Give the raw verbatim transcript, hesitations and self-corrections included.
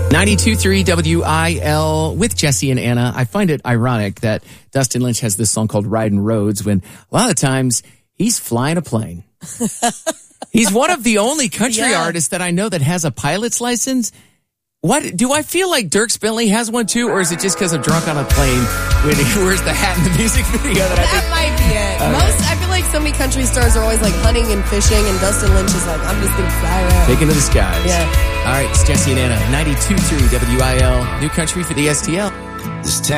ninety-two point three W I L with Jesse and Anna. I find it ironic that Dustin Lynch has this song called Riding Roads when a lot of times he's flying a plane. He's one of the only country Yeah. artists that I know that has a pilot's license. What do I feel like Dierks Bentley has one too, or is it just because I'm drunk on a plane when he wears the hat in the music video that I That think? might be it. Okay. Most, I feel like so many country stars are always like hunting and fishing, and Dustin Lynch is like, I'm just gonna fly around. Taking to the skies. Yeah. All right, it's Jesse and Anna, ninety-two point three W I L, New Country for the S T L. This town